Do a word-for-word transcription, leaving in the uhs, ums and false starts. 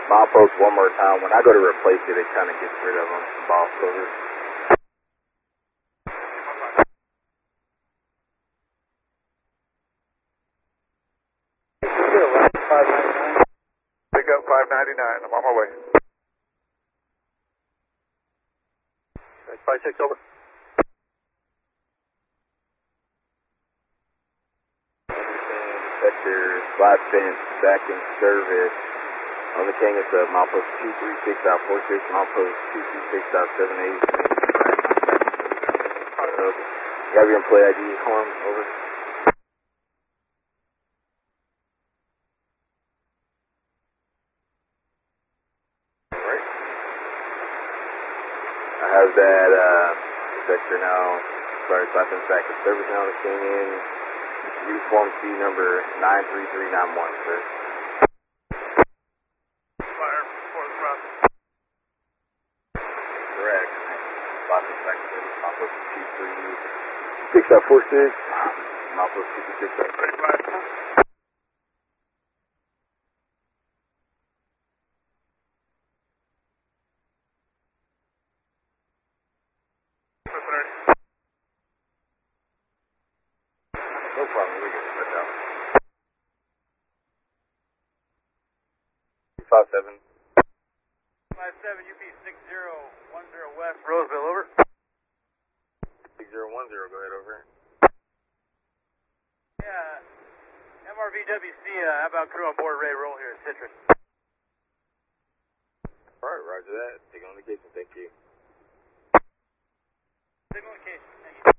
Milepost one more time. When I go to replace it, it kind of gets rid of them, some boss covers. Pick up five ninety-nine. I'm on my way. five six over. Sector slide fence back in service. On the King, it's a milepost two three six out four six, milepost two three six out seven eight. You have your employee I D, Horn, over. Alright. I have that uh, sector now. Sorry, slide fence back in service now. It came in. Uniform C number nine three three nine one, sir. Fire for the front. Correct. Slide fence back in service. Milepost two three six out four six. Milepost two three six out thirty-five. No problem, we can switch out. five seven. five seven U P six zero one zero West, Roseville, over. six zero one zero, go ahead, over. Yeah, M R V W C, uh, how about crew on board, ready to roll here at Citrus? Alright, roger that. Take on the case, thank you. Signal location, thank you.